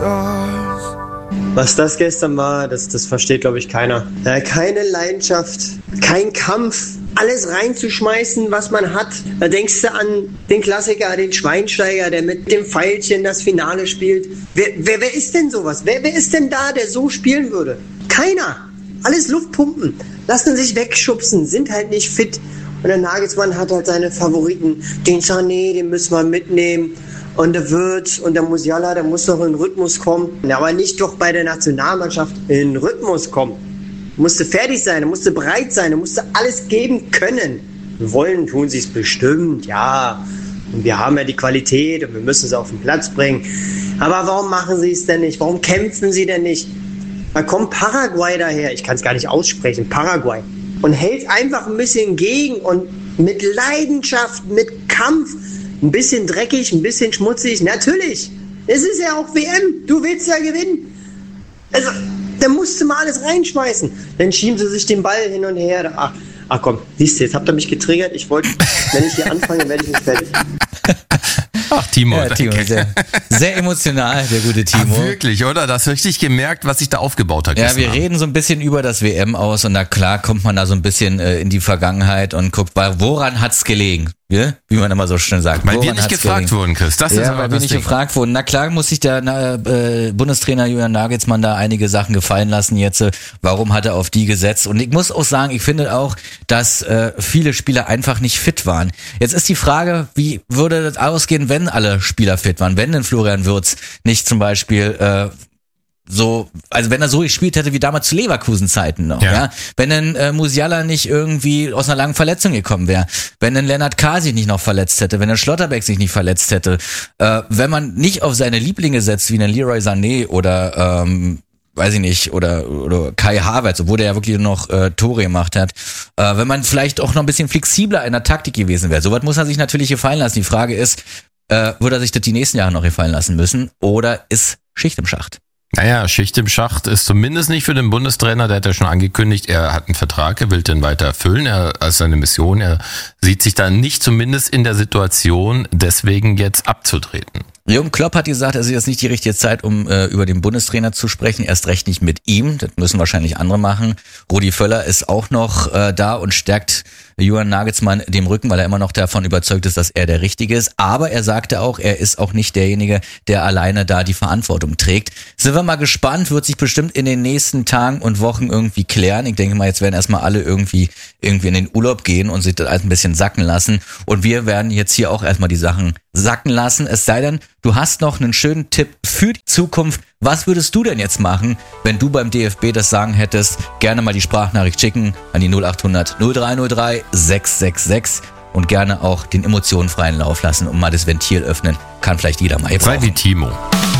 Was das gestern war, das versteht, glaube ich, keiner. Keine Leidenschaft, kein Kampf, alles reinzuschmeißen, was man hat. Da denkst du an den Klassiker, den Schweinsteiger, der mit dem Pfeilchen das Finale spielt. Wer ist denn sowas? Wer ist denn da, der so spielen würde? Keiner. Alles Luftpumpen. Lassen sich wegschubsen, sind halt nicht fit. Und der Nagelsmann hat halt seine Favoriten. Den Sané, den müssen wir mitnehmen. Und der Wirtz und der Musiala, der muss doch in Rhythmus kommen. Aber nicht doch bei der Nationalmannschaft in Rhythmus kommen. Musste fertig sein, musste bereit sein, musste alles geben können. Wollen tun sie es bestimmt, ja. Und wir haben ja die Qualität und wir müssen es auf den Platz bringen. Aber warum machen sie es denn nicht? Warum kämpfen sie denn nicht? Da kommt Paraguay daher, ich kann es gar nicht aussprechen, Paraguay. Und hält einfach ein bisschen gegen und mit Leidenschaft, mit Kampf. Ein bisschen dreckig, ein bisschen schmutzig, natürlich. Es ist ja auch WM, du willst ja gewinnen. Also, da musst du mal alles reinschmeißen. Dann schieben sie sich den Ball hin und her. Ach komm, siehst du, jetzt habt ihr mich getriggert. Ich wollte, wenn ich hier anfange, werde ich nicht fertig. Ach, Timo. Ja, Timo, sehr emotional, der gute Timo. Ach, wirklich, oder? Das hast richtig gemerkt, was sich da aufgebaut hat. Ja, wir reden so ein bisschen über das WM aus und na klar kommt man da so ein bisschen in die Vergangenheit und guckt, woran hat's gelegen? Ja? Wie man immer so schön sagt. Weil wir nicht gefragt wurden, Chris. Das ist ja, weil wir nicht gefragt wurden. Na klar muss sich der Bundestrainer Julian Nagelsmann da einige Sachen gefallen lassen jetzt. Warum hat er auf die gesetzt? Und ich muss auch sagen, ich finde auch, dass viele Spieler einfach nicht fit waren. Jetzt ist die Frage, wie würde das ausgehen, wenn alle Spieler fit waren? Wenn denn Florian Wirtz nicht zum Beispiel also wenn er so gespielt hätte wie damals zu Leverkusen-Zeiten noch, ja. Wenn dann Musiala nicht irgendwie aus einer langen Verletzung gekommen wäre, wenn dann Lennart K. sich nicht noch verletzt hätte, wenn dann Schlotterbeck sich nicht verletzt hätte, wenn man nicht auf seine Lieblinge setzt, wie einen Leroy Sané oder weiß ich nicht, oder Kai Havertz, obwohl der ja wirklich noch Tore gemacht hat, wenn man vielleicht auch noch ein bisschen flexibler in der Taktik gewesen wäre. Sowas muss er sich natürlich gefallen lassen. Die Frage ist, würde er sich das die nächsten Jahre noch gefallen lassen müssen oder ist Schicht im Schacht? Naja, Schicht im Schacht ist zumindest nicht für den Bundestrainer, der hat ja schon angekündigt, er hat einen Vertrag, er will den weiter erfüllen, er als seine Mission, er sieht sich da nicht zumindest in der Situation, deswegen jetzt abzutreten. Jürgen Klopp hat gesagt, es ist jetzt nicht die richtige Zeit, um über den Bundestrainer zu sprechen, erst recht nicht mit ihm, das müssen wahrscheinlich andere machen. Rudi Völler ist auch noch da und stärkt Julian Nagelsmann dem Rücken, weil er immer noch davon überzeugt ist, dass er der Richtige ist. Aber er sagte auch, er ist auch nicht derjenige, der alleine da die Verantwortung trägt. Sind wir mal gespannt, wird sich bestimmt in den nächsten Tagen und Wochen irgendwie klären. Ich denke mal, jetzt werden erstmal alle irgendwie in den Urlaub gehen und sich das alles ein bisschen sacken lassen. Und wir werden jetzt hier auch erstmal die Sachen sacken lassen. Es sei denn, du hast noch einen schönen Tipp für die Zukunft. Was würdest du denn jetzt machen, wenn du beim DFB das Sagen hättest? Gerne mal die Sprachnachricht schicken an die 0800 0303 666 und gerne auch den emotionenfreien Lauf lassen und mal das Ventil öffnen. Kann vielleicht jeder mal brauchen. Sei wie Timo.